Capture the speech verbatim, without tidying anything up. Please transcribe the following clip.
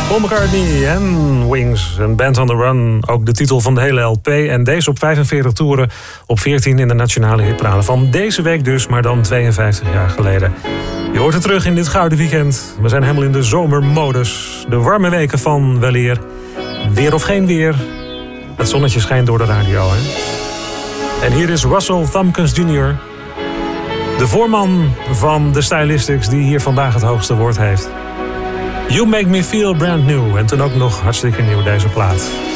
Paul McCartney en Wings, een Band on the Run. Ook de titel van de hele L P. En deze op vijfenveertig toeren, op veertien in de nationale hitparade. Van deze week dus, maar dan tweeënvijftig jaar geleden. Je hoort het terug in dit gouden weekend. We zijn helemaal in de zomermodus. De warme weken van weleer. Weer of geen weer. Het zonnetje schijnt door de radio, hè? En hier is Russell Thumbkins junior De voorman van de Stylistics die hier vandaag het hoogste woord heeft. You Make Me Feel Brand New. En toen ook nog hartstikke nieuw deze plaat.